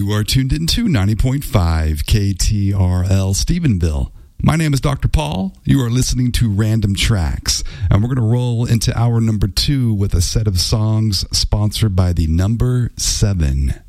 You are tuned into 90.5 KTRL Stephenville. My name is Dr. Paul. You are listening to Random Tracks, and we're going to roll into hour number 2 with a set of songs sponsored by the number 7.